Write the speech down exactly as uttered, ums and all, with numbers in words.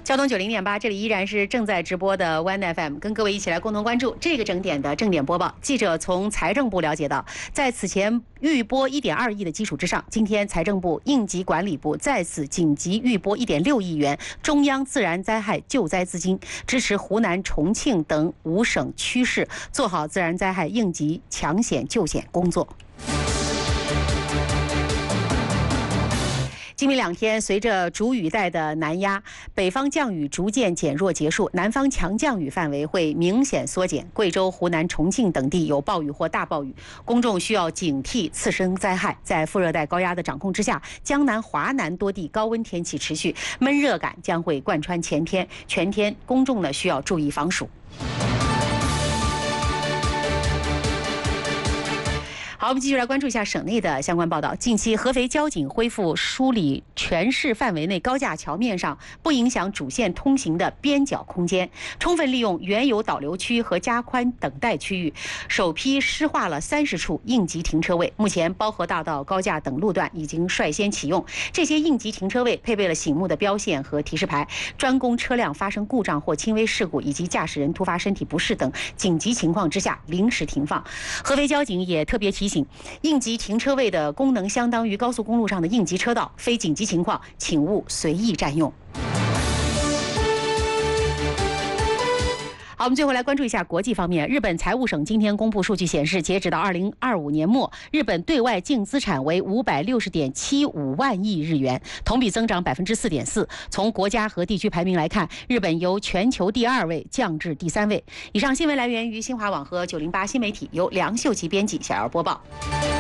交通九零点八，这里依然是正在直播的 One F M， 跟各位一起来共同关注这个整点的正点播报。记者从财政部了解到，在此前预拨一点二亿的基础之上，今天财政部应急管理部再次紧急预拨一点六亿元中央自然灾害救灾资金，支持湖南、重庆等五省区市做好自然灾害应急抢险救险工作。今明两天，随着主雨带的南压，北方降雨逐渐减弱结束，南方强降雨范围会明显缩减。贵州、湖南、重庆等地有暴雨或大暴雨，公众需要警惕次生灾害。在副热带高压的掌控之下，江南、华南多地高温天气持续，闷热感将会贯穿全天，全天公众呢需要注意防暑。好，我们继续来关注一下省内的相关报道。近期，合肥交警恢复梳理全市范围内高架桥面上不影响主线通行的边角空间，充分利用原有导流区和加宽等待区域，首批施划了三十处应急停车位。目前，包河大道、高架等路段已经率先启用。这些应急停车位配备了醒目的标线和提示牌，专供车辆发生故障或轻微事故以及驾驶人突发身体不适等紧急情况之下临时停放。合肥交警也特别提醒，应急停车位的功能相当于高速公路上的应急车道，非紧急情况请勿随意占用。好，我们最后来关注一下国际方面。日本财务省今天公布数据显示，截止到二零二五年末，日本对外净资产为五百六十点七五万亿日元，同比增长百分之四点四。从国家和地区排名来看，日本由全球第二位降至第三位。以上新闻来源于新华网和九零八新媒体，由梁秀琪编辑，小姚播报。